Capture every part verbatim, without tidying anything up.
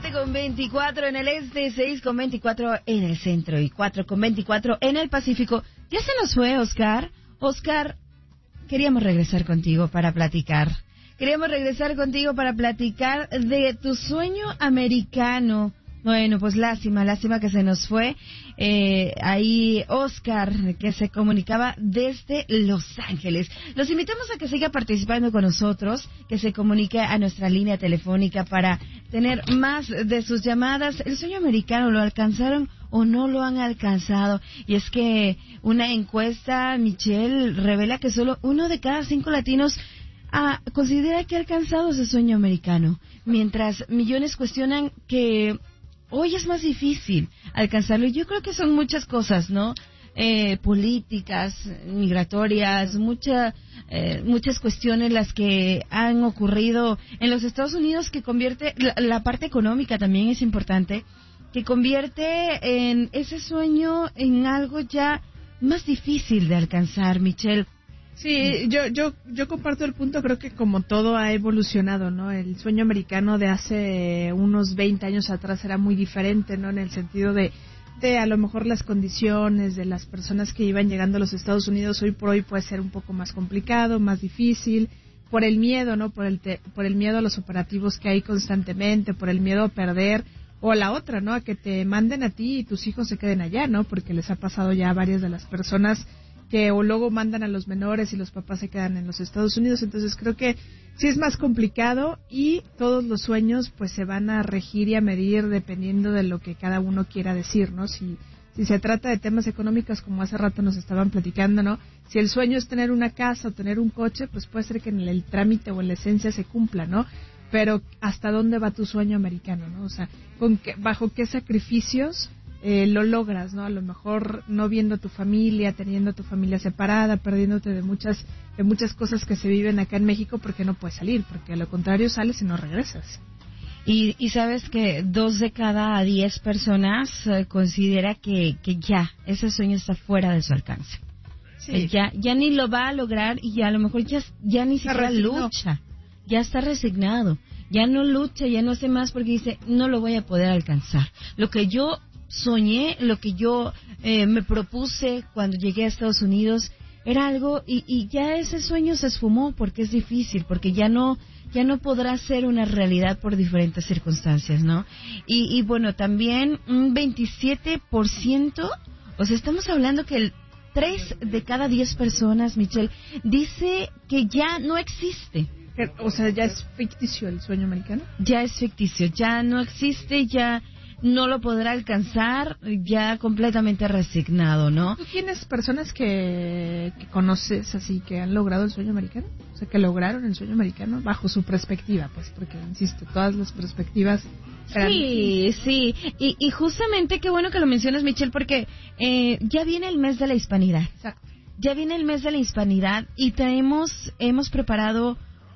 siete con veinticuatro en el este, seis con veinticuatro en el centro y cuatro con veinticuatro en el Pacífico. Ya se nos fue, Oscar. Oscar, queríamos regresar contigo para platicar. Queríamos regresar contigo para platicar de tu sueño americano. Bueno, pues lástima, lástima que se nos fue. Eh, ahí Oscar, que se comunicaba desde Los Ángeles. Los invitamos a que siga participando con nosotros, que se comunique a nuestra línea telefónica para tener más de sus llamadas. El sueño americano, ¿lo alcanzaron o no lo han alcanzado? Y es que una encuesta, Michelle, revela que solo uno de cada cinco latinos ah, considera que ha alcanzado ese sueño americano, mientras millones cuestionan que hoy es más difícil alcanzarlo. Yo creo que son muchas cosas, ¿no? Eh, políticas, migratorias, mucha, eh, muchas cuestiones las que han ocurrido en los Estados Unidos que convierte, la, la parte económica también es importante, que convierte en ese sueño en algo ya más difícil de alcanzar, Michelle. Sí, yo, yo, yo comparto el punto, creo que como todo ha evolucionado, ¿no? El sueño americano de hace unos veinte años atrás era muy diferente, ¿no? En el sentido de, de a lo mejor las condiciones de las personas que iban llegando a los Estados Unidos hoy por hoy puede ser un poco más complicado, más difícil, por el miedo, ¿no? Por el, te, por el miedo a los operativos que hay constantemente, por el miedo a perder, o la otra, ¿no? A que te manden a ti y tus hijos se queden allá, ¿no? Porque les ha pasado ya a varias de las personas que o luego mandan a los menores y los papás se quedan en los Estados Unidos. Entonces creo que sí es más complicado y todos los sueños pues se van a regir y a medir dependiendo de lo que cada uno quiera decir, ¿no? Si si se trata de temas económicos, como hace rato nos estaban platicando, ¿no? Si el sueño es tener una casa o tener un coche, pues puede ser que en el, el trámite o en la esencia se cumpla, ¿no? Pero ¿hasta dónde va tu sueño americano, no? O sea, ¿con qué, bajo qué sacrificios Eh, lo logras, ¿no? A lo mejor no viendo a tu familia, teniendo a tu familia separada, perdiéndote de muchas de muchas cosas que se viven acá en México porque no puedes salir, porque a lo contrario sales y no regresas. Y, y sabes que dos de cada diez personas eh, considera que, que ya ese sueño está fuera de su alcance. Sí. Eh, ya ya ni lo va a lograr y ya a lo mejor ya, ya ni siquiera lucha, ya está resignado, ya no lucha, ya no hace más porque dice, no lo voy a poder alcanzar. Lo que yo soñé, lo que yo eh, me propuse cuando llegué a Estados Unidos era algo y, y ya ese sueño se esfumó porque es difícil, porque ya no ya no podrá ser una realidad por diferentes circunstancias, ¿no? Y, y bueno, también un veintisiete por ciento, o sea, estamos hablando que el tres de cada diez personas, Michelle, dice que ya no existe. O sea, ya es ficticio el sueño americano. Ya es ficticio, ya no existe, ya no lo podrá alcanzar, ya completamente resignado, ¿no? ¿Tú tienes personas que, que conoces así que han logrado el sueño americano? O sea, que lograron el sueño americano bajo su perspectiva, pues, porque, insisto, todas las perspectivas eran... Sí, sí, y, y justamente qué bueno que lo mencionas, Michelle, porque eh, ya viene el mes de la hispanidad. Exacto. Ya viene el mes de la hispanidad y traemos, hemos preparado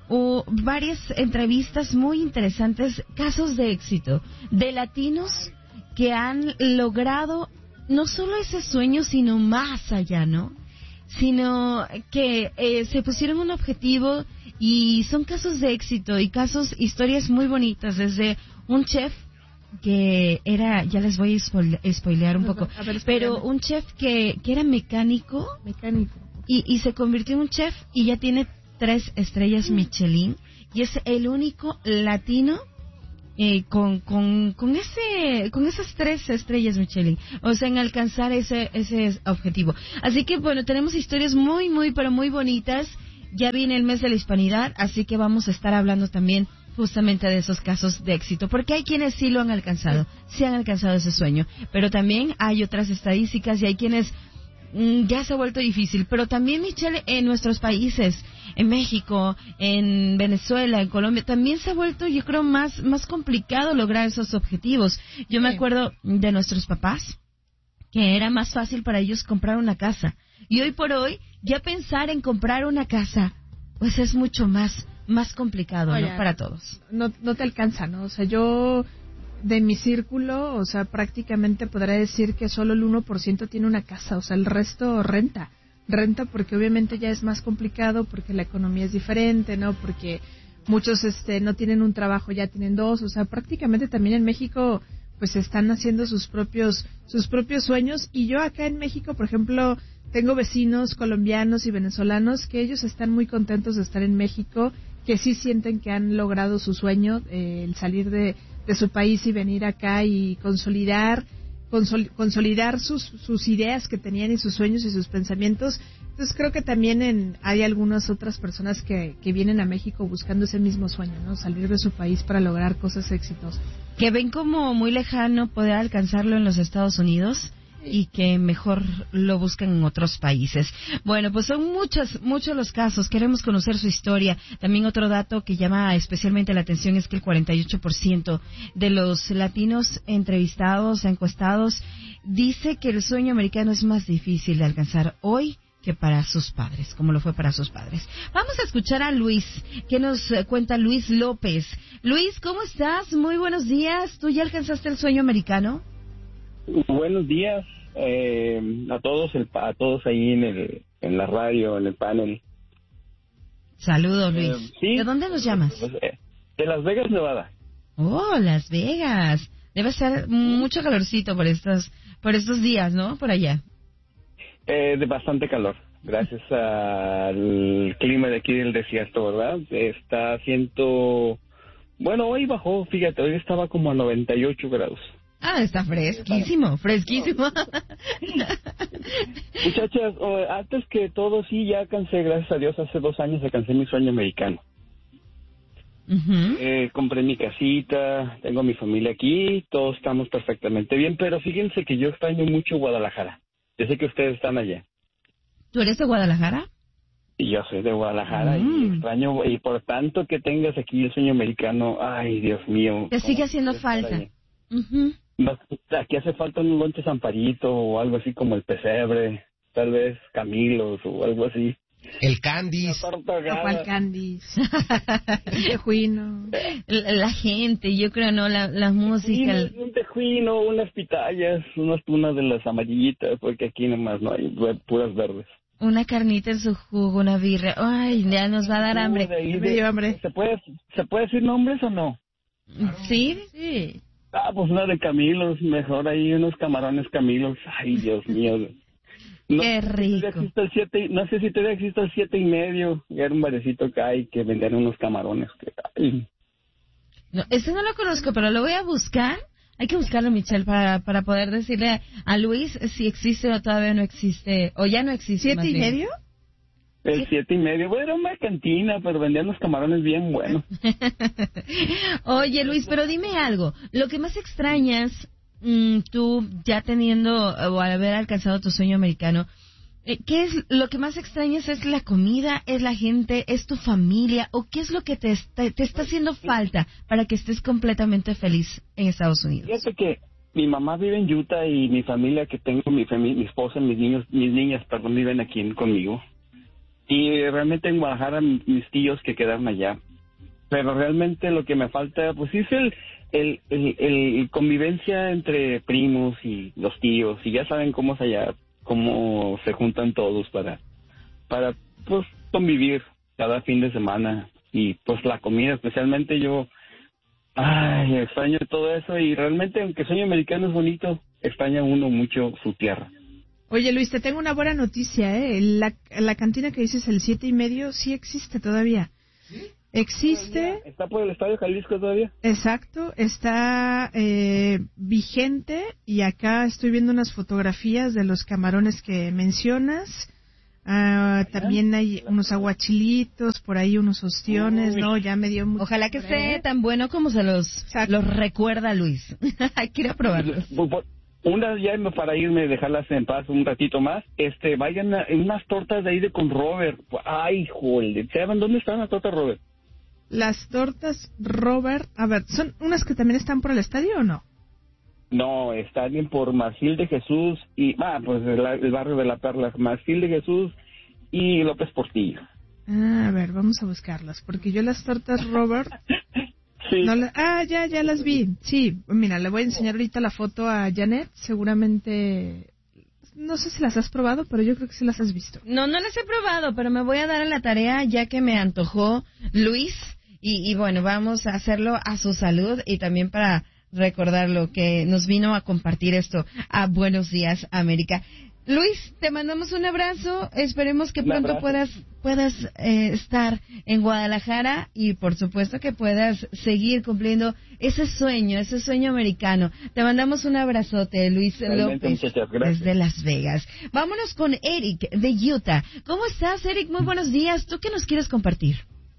o varias entrevistas muy interesantes, casos de éxito de latinos que han logrado no solo ese sueño, sino más allá, ¿no? Sino que eh, se pusieron un objetivo y son casos de éxito y casos, historias muy bonitas, desde un chef que era, ya les voy a spoile, spoilear un poco, a ver, pero un chef que, que era mecánico, mecánico. Y, y se convirtió en un chef y ya tiene tres estrellas Michelin y es el único latino eh, con con con ese con esas tres estrellas Michelin, o sea, en alcanzar ese ese objetivo. Así que bueno, tenemos historias muy muy pero muy bonitas. Ya viene el mes de la hispanidad, así que vamos a estar hablando también justamente de esos casos de éxito, porque hay quienes sí lo han alcanzado, sí han alcanzado ese sueño, pero también hay otras estadísticas y hay quienes ya se ha vuelto difícil, pero también, Michelle, en nuestros países, en México, en Venezuela, en Colombia, también se ha vuelto, yo creo, más más complicado lograr esos objetivos. Yo me acuerdo de nuestros papás, que era más fácil para ellos comprar una casa, y hoy por hoy, ya pensar en comprar una casa, pues es mucho más más complicado, Oye, ¿no? Para todos. No, no te alcanza, ¿no? O sea, yo... de mi círculo, o sea, prácticamente podría decir que solo el uno por ciento tiene una casa, o sea, el resto renta. Renta porque obviamente ya es más complicado, porque la economía es diferente, ¿no? Porque muchos este no tienen un trabajo, ya tienen dos, o sea, prácticamente también en México pues están haciendo sus propios sus propios sueños. Y yo acá en México, por ejemplo, tengo vecinos colombianos y venezolanos que ellos están muy contentos de estar en México, que sí sienten que han logrado su sueño, eh, el salir de, de su país y venir acá y consolidar consol, consolidar sus sus ideas que tenían y sus sueños y sus pensamientos. Entonces creo que también en, hay algunas otras personas que, que vienen a México buscando ese mismo sueño, ¿no? Salir de su país para lograr cosas exitosas. Que ven como muy lejano poder alcanzarlo en los Estados Unidos y que mejor lo buscan en otros países. Bueno, pues son muchos, muchos los casos. Queremos conocer su historia. También otro dato que llama especialmente la atención es que el cuarenta y ocho por ciento de los latinos entrevistados, encuestados, dice que el sueño americano es más difícil de alcanzar hoy que para sus padres, como lo fue para sus padres. Vamos a escuchar a Luis, que nos eh, cuenta Luis López. Luis, ¿cómo estás? Muy buenos días. ¿Tú ya alcanzaste el sueño americano? Buenos días eh, a todos, el, a todos ahí en el, en la radio, en el panel. Saludos, Luis. Eh, ¿sí? ¿De dónde nos llamas? De Las Vegas, Nevada. Oh, Las Vegas. Debe ser mucho calorcito por estos, por estos días, ¿no? Por allá. Eh, de bastante calor, gracias al clima de aquí del desierto, ¿verdad? Está haciendo... Bueno, hoy bajó, fíjate, hoy estaba como a noventa y ocho grados. Ah, está fresquísimo, fresquísimo. Muchachas, oh, antes que todo, sí, ya alcancé, gracias a Dios, hace dos años alcancé mi sueño americano. Uh-huh. Eh, compré mi casita, tengo mi familia aquí, todos estamos perfectamente bien, pero fíjense que yo extraño mucho Guadalajara. Yo sé que ustedes están allá. ¿Tú eres de Guadalajara? Y yo soy de Guadalajara Mm. y extraño, y por tanto que tengas aquí el sueño americano, ay, Dios mío. Te sigue haciendo falta. Uh-huh. No, aquí hace falta un lonche Zamparito o algo así como el pesebre, tal vez Camilos o algo así. El Candies. ¿Cuál Candies? El tejuino. La, la gente, yo creo, ¿no? La, la música. Sí, un tejuino, unas pitayas, unas unas de las amarillitas, porque aquí nomás no hay, puras verdes. Una carnita en su jugo, una birria. Ay, ya nos va a dar hambre. De ahí Me de- dio hambre. ¿Se puede, ¿Se puede decir nombres o no? ¿Sí? Sí. Ah, pues una de Camilos, mejor ahí unos camarones Camilos. Ay, Dios mío. No, Qué sé si rico. todavía existe el siete, no sé si todavía existe el siete y medio. Era un barecito acá y que vendían unos camarones. Que, ay. No, ese no lo conozco, pero lo voy a buscar. Hay que buscarlo, Michelle, para, para poder decirle a Luis si existe o todavía no existe, o ya no existe. ¿Siete más y bien. medio? El siete y medio. Bueno, era una cantina, pero vendían unos camarones bien buenos. Oye, Luis, pero dime algo. Lo que más extrañas, mmm, tú ya teniendo o al haber alcanzado tu sueño americano, eh, ¿qué es lo que más extrañas? ¿Es la comida? ¿Es la gente? ¿Es tu familia? ¿O qué es lo que te está, te está haciendo falta para que estés completamente feliz en Estados Unidos? Fíjate que mi mamá vive en Utah y mi familia que tengo, mi, fami- mi esposa, mis niños, mis niñas, perdón, viven aquí en- conmigo. Y realmente en Guadalajara mis tíos que quedaron allá. Pero realmente lo que me falta, pues es el, el, el, el convivencia entre primos y los tíos. Y ya saben cómo es allá, cómo se juntan todos para, para pues convivir cada fin de semana. Y pues la comida, especialmente yo, ay, extraño todo eso. Y realmente, aunque sueño americano es bonito, extraña uno mucho su tierra. Oye, Luis, te tengo una buena noticia, ¿eh? La, la cantina que dices, el siete y medio, sí existe todavía. Existe, ¿Está por el Estadio Jalisco todavía? exacto, está eh, vigente, y acá estoy viendo unas fotografías de los camarones que mencionas. Ah, también hay unos aguachilitos, por ahí unos ostiones, Uy. ¿no? Ya me dio mucho Ojalá que hambre, esté tan bueno como se los, Exacto. los recuerda Luis. Hay que ir a probarlos. Por- por- Una ya para irme, dejarlas en paz un ratito más, este, vayan a en unas tortas de ahí de con Robert. Ay, joder, ¿saben dónde están las tortas Robert? Las tortas Robert, a ver, ¿son unas que también están por el estadio o no? No, están bien por Marfil de Jesús y, ah, pues el, el barrio de La Perla, Marfil de Jesús y López Portillo. Ah, a ver, vamos a buscarlas, porque yo las tortas Robert... Sí. No la- ah, ya, ya las vi. Sí, mira, le voy a enseñar ahorita la foto a Janet. Seguramente, no sé si las has probado, pero yo creo que sí las has visto. No, no las he probado, pero me voy a dar a la tarea ya que me antojó Luis y, y bueno, vamos a hacerlo a su salud y también para recordar lo que nos vino a compartir esto a Buenos Días, América. Luis, te mandamos un abrazo, esperemos que pronto puedas puedas eh, estar en Guadalajara y por supuesto que puedas seguir cumpliendo ese sueño, ese sueño americano. Te mandamos un abrazote, Luis Realmente, López, desde Las Vegas. Vámonos con Eric de Utah. ¿Cómo estás, Eric? Muy buenos días. ¿Tú qué nos quieres compartir?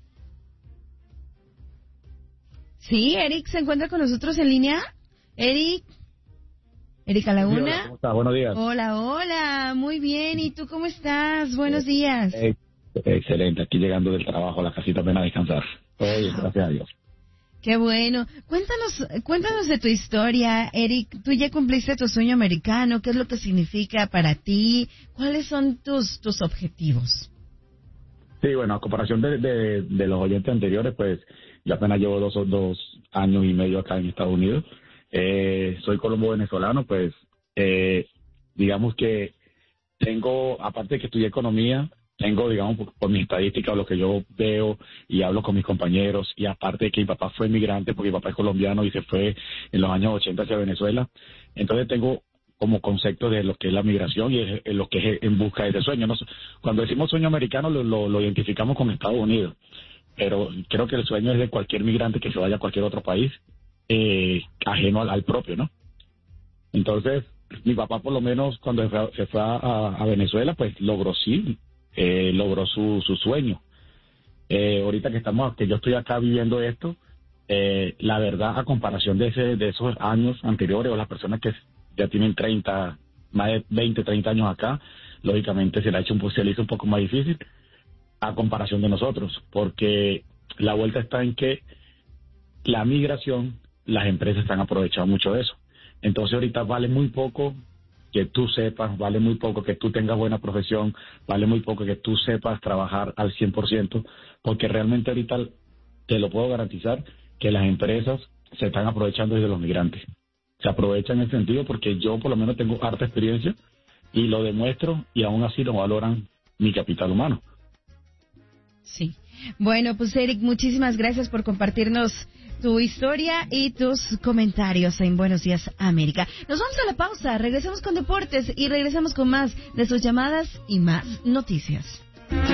Sí, Eric se encuentra con nosotros en línea. Eric. Erika Laguna. Sí, hola, ¿cómo está? Buenos días. Hola, hola, muy bien. ¿Y tú cómo estás? Buenos días. Eh, excelente, aquí llegando del trabajo a la casita apenas a descansar. Todo bien, gracias a Dios. Qué bueno. Cuéntanos, cuéntanos de tu historia, Eric. Tú ya cumpliste tu sueño americano. ¿Qué es lo que significa para ti? ¿Cuáles son tus tus objetivos? Sí, bueno, a comparación de, de, de los oyentes anteriores, pues yo apenas llevo dos, dos años y medio acá en Estados Unidos. Eh, soy colombo venezolano, pues eh, digamos que tengo, aparte de que estudié economía, tengo, digamos, por, por mis estadísticas, lo que yo veo y hablo con mis compañeros, y aparte de que mi papá fue migrante, porque mi papá es colombiano y se fue en los años ochenta hacia Venezuela, entonces tengo como concepto de lo que es la migración y es, es lo que es en busca de ese sueño. ¿No? Cuando decimos sueño americano lo, lo, lo identificamos con Estados Unidos, pero creo que el sueño es de cualquier migrante que se vaya a cualquier otro país, Eh, ajeno al, al propio, ¿no? Entonces, mi papá por lo menos cuando se fue, se fue a, a Venezuela, pues logró sí, eh, logró su, su sueño. Eh, ahorita que estamos, que yo estoy acá viviendo esto, eh, la verdad, a comparación de ese, de esos años anteriores, o las personas que ya tienen treinta, más de veinte, treinta años acá, lógicamente se le ha hecho un, se le hizo un poco más difícil a comparación de nosotros, porque la vuelta está en que la migración, las empresas están aprovechando mucho de eso. Entonces ahorita vale muy poco que tú sepas, vale muy poco que tú tengas buena profesión, vale muy poco que tú sepas trabajar al cien por ciento, porque realmente ahorita te lo puedo garantizar que las empresas se están aprovechando de los migrantes. Se aprovechan en el sentido porque yo por lo menos tengo harta experiencia y lo demuestro y aún así no valoran mi capital humano. Sí. Bueno, pues Eric, muchísimas gracias por compartirnos tu historia y tus comentarios en Buenos Días, América. Nos vamos a la pausa, regresamos con deportes y regresamos con más de sus llamadas y más noticias.